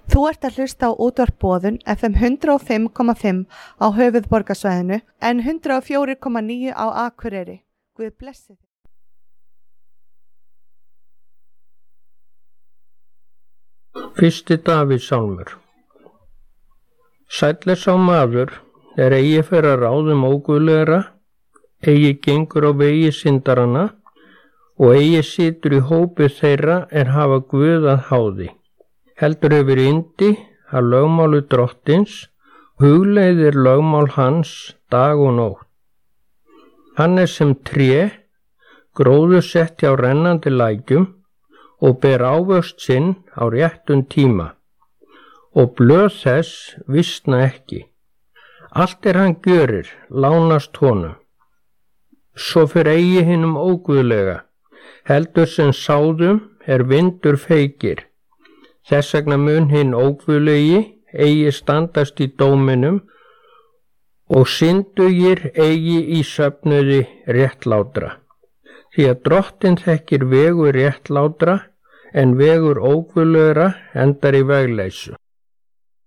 Þú ert að hlusta á útvarp Boðun FM 105,5 á höfuðborgarsvæðinu en 104,9 á Akureyri. Guð blessi þig. Fyrsti Davíðssálmur. Sæll er sá maður eigi fer að ráðum óguðlegra, eigi gengur á vegi syndaranna og eigi situr í hópi þeirra hafa Guð að háði. Heldur yfir yndi að lögmálu drottins, hugleiðir lögmál hans dag og nótt. Hann sem tré, gróðursett hjá rennandi lækjum og ber ávöxt sinn á réttum tíma og blöð þess visna ekki. Allt hann gjörir, lánast honum. Svo fyrir eigi hinum óguðlega, heldur sem sáðum vindur feykir. Þess vegna mun hinn óguðlegi eigi standast í dóminum og syndugir eigi í söfnuði réttlátra. Því að drottinn þekkir vegur réttlátra en vegur óguðlegra endar í vegleysu.